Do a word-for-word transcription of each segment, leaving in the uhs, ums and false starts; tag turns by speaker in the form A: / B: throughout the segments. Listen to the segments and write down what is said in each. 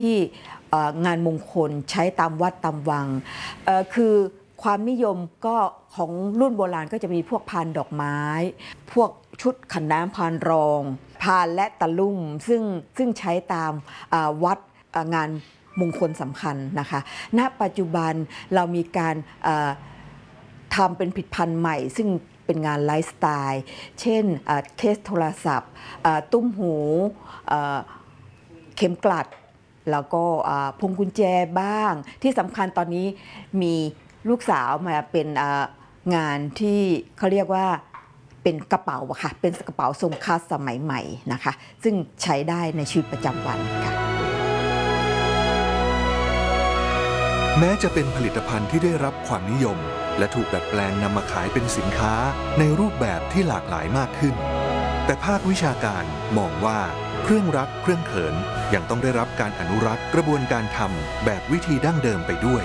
A: ที่งานมงคลใช้ตามวัดตามวังคือความนิยมก็ของรุ่นโบราณก็จะมีพวกพานดอกไม้พวกชุดขันน้ำพานรองพานและตะลุ่มซึ่งซึ่งใช้ตามวัดงานมงคลสำคัญนะคะณปัจจุบันเรามีการทำเป็นผลิตภัณฑ์ใหม่ซึ่งเป็นงานไลฟ์สไตล์เช่นเคสโทรศัพท์ตุ้มหูเข็มกลัดแล้วก็พวงกุญแจบ้างที่สำคัญตอนนี้มีลูกสาวมาเป็นงานที่เขาเรียกว่าเป็นกระเป๋าค่ะเป็นกระเป๋าทรงคลาสสมัยใหม่นะคะซึ่งใช้ได้ในชีวิตประจำวันค่ะ
B: แม้จะเป็นผลิตภัณฑ์ที่ได้รับความนิยมและถูกดัดแปลงนำมาขายเป็นสินค้าในรูปแบบที่หลากหลายมากขึ้นแต่ภาควิชาการมองว่าเครื่องรักเครื่องเขินยังต้องได้รับการอนุรักษ์กระบวนการทำแบบวิธีดั้งเดิมไปด้วย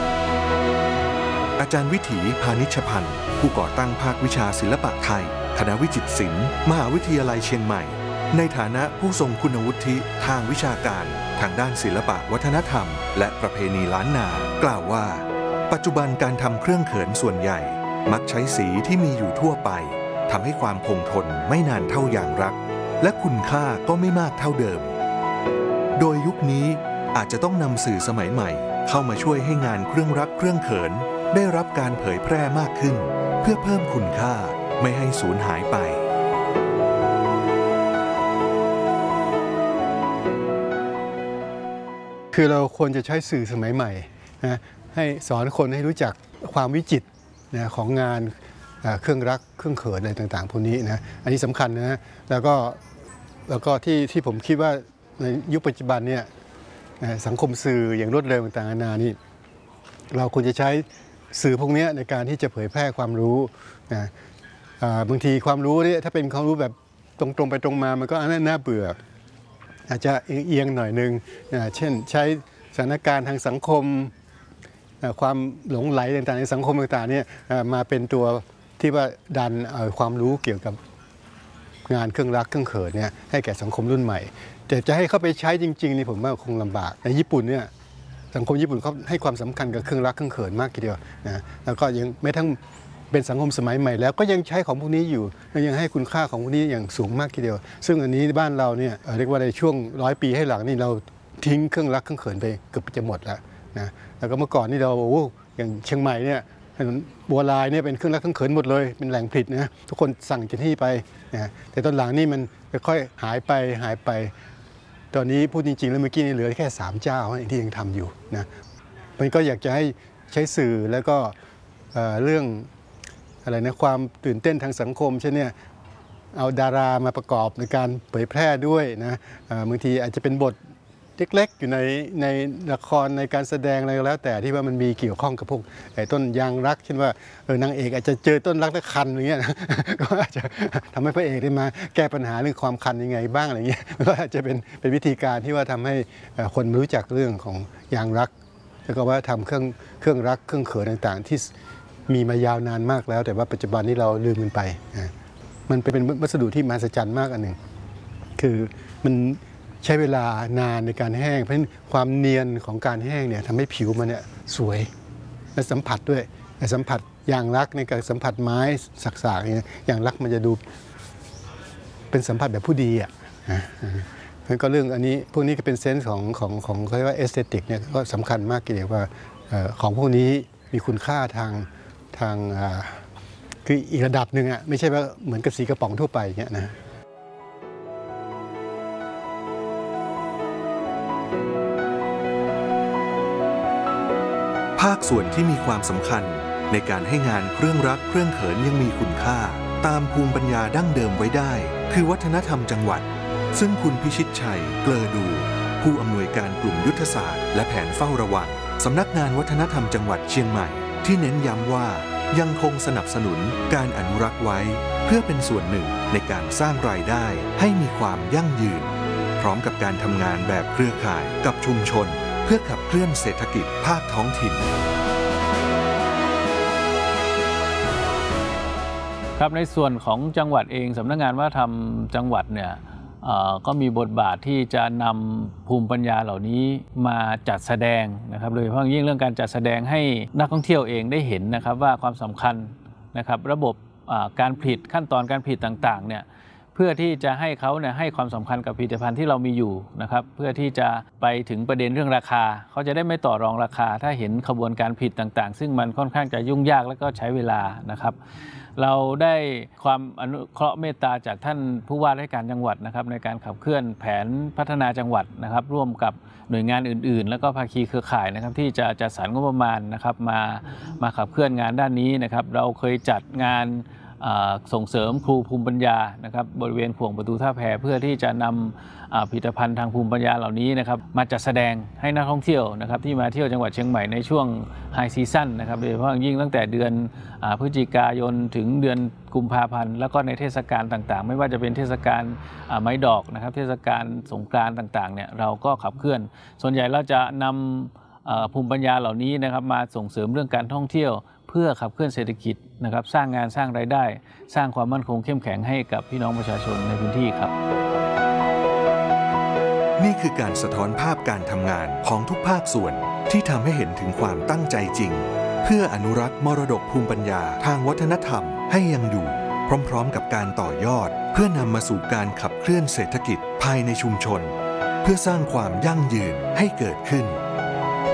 B: อาจารย์วิถีพานิชพันธ์ผู้ก่อตั้งภาควิชาศิลปะไทยคณะวิจิตรศิลป์มหาวิทยาลัยเชียงใหม่ในฐานะผู้ทรงคุณวุฒิทางวิชาการทางด้านศิลปะวัฒนธรรมและประเพณีล้านนากล่าวว่าปัจจุบันการทำเครื่องเขินส่วนใหญ่มักใช้สีที่มีอยู่ทั่วไปทำให้ความคงทนไม่นานเท่ายางรักและคุณค่าก็ไม่มากเท่าเดิมโดยยุคนี้อาจจะต้องนำสื่อสมัยใหม่เข้ามาช่วยให้งานเครื่องรักเครื่องเขินได้รับการเผยแพร่มากขึ้นเพื่อเพิ่มคุณค่าไม่ให้สูญหายไป
C: คือเราควรจะใช้สื่อสมัยใหม่นะให้สอนคนให้รู้จักความวิจิตรนะของงานเครื่องรักเครื่องเขินอะไรต่างๆพวกนี้นะอันนี้สำคัญนะแล้วก็แล้วก็ที่ที่ผมคิดว่าในยุคปัจจุบันเนี่ยสังคมสื่ออย่างรวดเร็วต่างๆนานานี่เราควรจะใช้สื่อพวกนี้ในการที่จะเผยแพร่ความรู้นะบางทีความรู้เนี่ยถ้าเป็นความรู้แบบตรงๆไปตรงมามันก็น่าเบื่ออาจจะเอียงๆหน่อยนึงนะเช่นใช้สถานการณ์ทางสังคมความหลงไหลต่างๆในสังคมต่างๆเนี่ยมาเป็นตัวที่ว่าดันความรู้เกี่ยวกับงานเครื่องรักเครื่องเขินเนี่ยให้แก่สังคมรุ่นใหม่แต่จะให้เข้าไปใช้จริงๆนี่ผมว่าคงลำบากในญี่ปุ่นเนี่ยสังคมญี่ปุ่นเขาให้ความสำคัญกับเครื่องรักเครื่องเขินมากทีเดียวนะแล้วก็ยังไม่ทั้งเป็นสังคมสมัยใหม่แล้วก็ยังใช้ของพวกนี้อยู่ยังให้คุณค่าของพวกนี้อย่างสูงมากทีเดียวซึ่งอันนี้บ้านเราเนี่ยเรียกว่าในช่วงร้อยปีให้หลังนี่เราทิ้งเครื่องรักเครื่องเขินไปเกือบจะหมดแล้วนะแล้วก็เมื่อก่อนนี่เราโอ้อย่างเชียงใหม่เนี่ยบัวลายเนี่ยเป็นเครื่องรักเครื่องเขินหมดเลยเป็นแหล่งผลิตนะทุกคนสั่งจากที่ไปนะแต่ตอนหลังนี่มันค่อยๆหายไปหายไปตอนนี้พูดจริงๆแล้วเมื่อกี้นี่เหลือแค่สามเจ้าที่ยังทำอยู่นะมันก็อยากจะให้ใช้สื่อแล้วก็เรื่องอะไรนะความตื่นเต้นทางสังคมเช่นเนี่ยเอาดารามาประกอบในการเผยแพร่ด้วยนะบางทีอาจจะเป็นบทเล็กๆอยู่ในในละครในการแสดงอะไรก็แล้วแต่ที่ว่ามันมีเกี่ยวข้องกับพวกไอ้ต้นยางรักเช่นว่าเออนางเอกอาจจะเจอต้นรักและคันอย่างเงี้ยนะก็อาจจะทำให้พระเอกได้มาแก้ปัญหาเรื่องความคันยังไงบ้างอะไรเงี้ยก็อาจจะเป็นเป็นวิธีการที่ว่าทำให้คนรู้จักเรื่องของยางรักแล้วก็ว่าทำเครื่องเครื่องรักเครื่องเขินต่างๆที่มีมายาวนานมากแล้วแต่ว่าปัจจุบันนี้เราลืมมันไปมันเป็นวัสดุที่มหัศจรรย์มากอันหนึ่งคือมันใช้เวลานานในการแห้งเพราะฉะนั้นความเนียนของการแห้งเนี่ยทำให้ผิวมันเนี่ยสวยและสัมผัสด้วยสัมผัสยางรักในการสัมผัสไม้สักๆเนี่ยยางรักมันจะดูเป็นสัมผัสแบบผู้ดีอ่ะเพราะฉะนั้นก็เรื่องอันนี้พวกนี้ก็เป็นเซนส์ของของของเขาเรียกว่าเอสเตติกเนี่ยก็สำคัญมากเกี่ยวกับของพวกนี้มีคุณค่าทางทางคืออีกระดับหนึ่งอ่ะไม่ใช่ว่าเหมือนกับสีกระป๋องทั่วไปอย่างเงี้ยนะ
B: ภาคส่วนที่มีความสำคัญในการให้งานเครื่องรักเครื่องเขินยังมีคุณค่าตามภูมิปัญญาดั้งเดิมไว้ได้คือวัฒนธรรมจังหวัดซึ่งคุณพิชิตชัยเกลอดูผู้อำนวยการกลุ่มยุทธศาสตร์และแผนเฝ้าระวังสำนักงานวัฒนธรรมจังหวัดเชียงใหม่ที่เน้นย้ำว่ายังคงสนับสนุนการอนุรักษ์ไว้เพื่อเป็นส่วนหนึ่งในการสร้างรายได้ให้มีความยั่งยืนพร้อมกับการทำงานแบบเครือข่ายกับชุมชนเพื่อขับเคลื่อนเศรษฐกิจภาคท้องถิ่น
D: ครับในส่วนของจังหวัดเองสำนักงานวัฒนธรรมจังหวัดเนี่ยก็มีบทบาทที่จะนำภูมิปัญญาเหล่านี้มาจัดแสดงนะครับโดยเฉพาะยิ่งเรื่องการจัดแสดงให้นักท่องเที่ยวเองได้เห็นนะครับว่าความสำคัญนะครับระบบการผลิตขั้นตอนการผลิตต่างๆเนี่ยเพื่อที่จะให้เขาเนี่ยให้ความสำคัญกับผลิตภัณฑ์ที่เรามีอยู่นะครับเพื่อที่จะไปถึงประเด็นเรื่องราคาเขาจะได้ไม่ต่อรองราคาถ้าเห็นขบวนการผลิตต่างๆซึ่งมันค่อนข้างจะยุ่งยากและก็ใช้เวลานะครับเราได้ความอนุเคราะห์เมตตาจากท่านผู้ว่าราชการจังหวัดนะครับในการขับเคลื่อนแผนพัฒนาจังหวัดนะครับร่วมกับหน่วยงานอื่นๆแล้วก็ภาคีเครือข่ายนะครับที่จะจัดสรรงบประมาณนะครับมามาขับเคลื่อนงานด้านนี้นะครับเราเคยจัดงานส่งเสริมครูภูมิปัญญานะครับบริเวณขวงประตูท่าแพเพื่อที่จะนำผลิตภัณฑ์ทางภูมิปัญญาเหล่านี้นะครับมาจัดแสดงให้นักท่องเที่ยวนะครับที่มาเที่ยวจังหวัดเชียงใหม่ในช่วงไฮซีซั่นนะครับโดยเฉพาะยิ่งตั้งแต่เดือนพฤศจิกายนถึงเดือนกุมภาพันธ์แล้วก็ในเทศกาลต่างๆไม่ว่าจะเป็นเทศกาลไม้ดอกนะครับเทศกาลสงกรานต์ต่างๆเนี่ยเราก็ขับเคลื่อนส่วนใหญ่เราจะนำภูมิปัญญาเหล่านี้นะครับมาส่งเสริมเรื่องการท่องเที่ยวเพื่อขับเคลื่อนเศรษฐกิจนะครับสร้างงานสร้างรายได้สร้างความมั่นคงเข้มแข็งให้กับพี่น้องประชาชนในพื้นที่ครับ
B: นี่คือการสะท้อนภาพการทำงานของทุกภาคส่วนที่ทำให้เห็นถึงความตั้งใจจริงเพื่ออนุรักษ์มรดกภูมิปัญญาทางวัฒนธรรมให้ยังอยู่พร้อมๆกับการต่อยอดเพื่อนำมาสู่การขับเคลื่อนเศรษฐกิจภายในชุมชนเพื่อสร้างความยั่งยืนให้เกิดขึ้น